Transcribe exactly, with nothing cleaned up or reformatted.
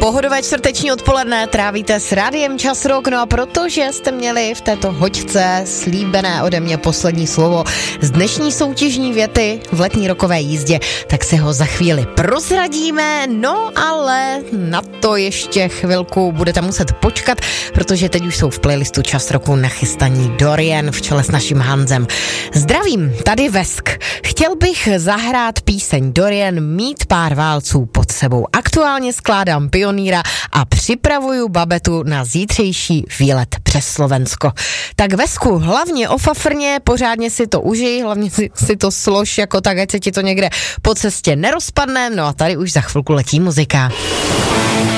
Pohodové čtvrteční odpoledne trávíte s Rádiem Čas Rock, no a protože jste měli v této hoďce slíbené ode mě poslední slovo z dnešní soutěžní věty v letní rokové jízdě, tak si ho za chvíli prozradíme, no ale na to ještě chvilku budete muset počkat, protože teď už jsou v playlistu Čas Roku nachystaní Dorian v čele s naším Hanzem. Zdravím, tady Vesk. Chtěl bych zahrát píseň Dorian Mít pár válců pod sebou. Aktuálně skládám Pionýra a připravuju babetu na zítřejší výlet přes Slovensko. Tak Vesku, hlavně ofafrně, pořádně si to užij, hlavně si, si to slož jako tak, ať se ti to někde po cestě nerozpadne, no a tady už za chvilku letí muzika.